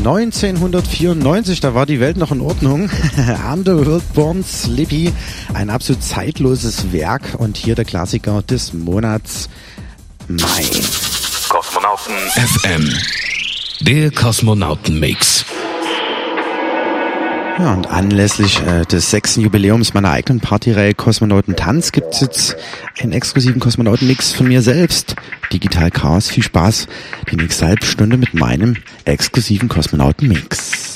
1994, da war die Welt noch in Ordnung. Underworld Born Slippy, ein absolut zeitloses Werk und hier der Klassiker des Monats Mai. Kosmonauten FM, der Kosmonauten-Mix. Ja, und anlässlich des 6. Jubiläums meiner eigenen Partyreihe Kosmonautentanz gibt es jetzt einen exklusiven Kosmonauten-Mix von mir selbst. Digital Chaos, viel Spaß die nächste halbe Stunde mit meinem exklusiven Kosmonauten-Mix.